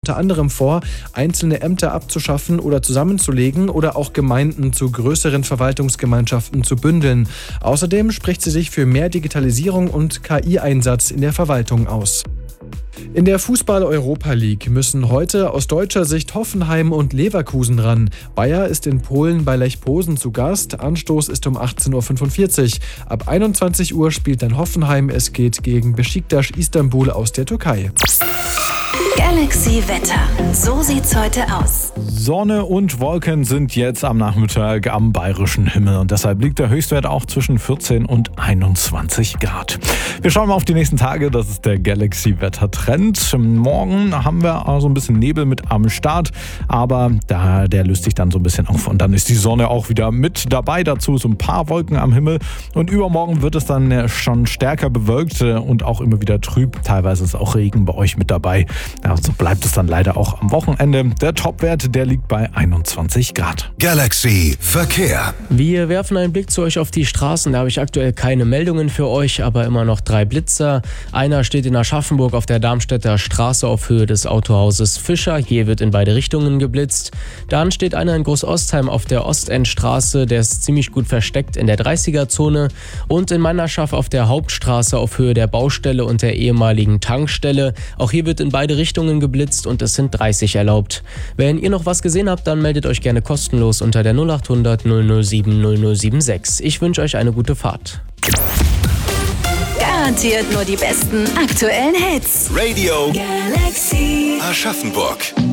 unter anderem vor, einzelne Ämter abzuschaffen oder zusammenzulegen oder auch Gemeinden zu größeren Verwaltungsgemeinschaften zu bündeln. Außerdem spricht sie sich für mehr Digitalisierung und KI-Einsatz in der Verwaltung aus. In der Fußball-Europa League müssen heute aus deutscher Sicht Hoffenheim und Leverkusen ran. Bayer ist in Polen bei Lech Posen zu Gast. Anstoß ist um 18.45 Uhr. Ab 21 Uhr spielt dann Hoffenheim. Es geht gegen Beşiktaş Istanbul aus der Türkei. Galaxy Wetter. So sieht's heute aus. Sonne und Wolken sind jetzt am Nachmittag am bayerischen Himmel und deshalb liegt der Höchstwert auch zwischen 14 und 21 Grad. Wir schauen mal auf die nächsten Tage, das ist der Galaxy-Wetter-Trend. Morgen haben wir also ein bisschen Nebel mit am Start, aber der löst sich dann so ein bisschen auf und dann ist die Sonne auch wieder mit dabei. Dazu so ein paar Wolken am Himmel und übermorgen wird es dann schon stärker bewölkt und auch immer wieder trüb. Teilweise ist auch Regen bei euch mit dabei. Ja, so bleibt es dann leider auch am Wochenende. Der Topwert, der liegt bei 21 Grad. Galaxy Verkehr. Wir werfen einen Blick zu euch auf die Straßen. Da habe ich aktuell keine Meldungen für euch, aber immer noch 3 Blitzer. Einer steht in Aschaffenburg auf der Darmstädter Straße auf Höhe des Autohauses Fischer. Hier wird in beide Richtungen geblitzt. Dann steht einer in Großostheim auf der Ostendstraße. Der ist ziemlich gut versteckt in der 30er-Zone. Und in Mannerschaft auf der Hauptstraße auf Höhe der Baustelle und der ehemaligen Tankstelle. Auch hier wird in beide Richtungen geblitzt und es sind 30 erlaubt. Wenn ihr noch was gesehen habt, dann meldet euch gerne kostenlos unter der 0800 007 0076. Ich wünsche euch eine gute Fahrt. Garantiert nur die besten aktuellen Hits. Radio Galaxy Aschaffenburg.